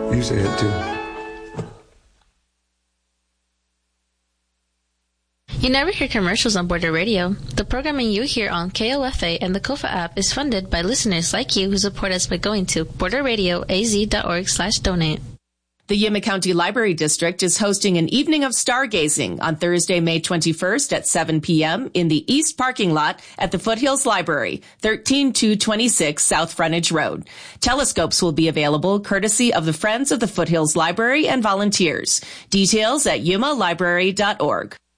You say it too. You never hear commercials on Border Radio. The programming you hear on KOFA and the KOFA app is funded by listeners like you who support us by going to borderradioaz.org/donate. The Yuma County Library District is hosting an evening of stargazing on Thursday, May 21st at 7 p.m. in the East parking lot at the Foothills Library, 13226 South Frontage Road. Telescopes will be available courtesy of the Friends of the Foothills Library and volunteers. Details at yumalibrary.org.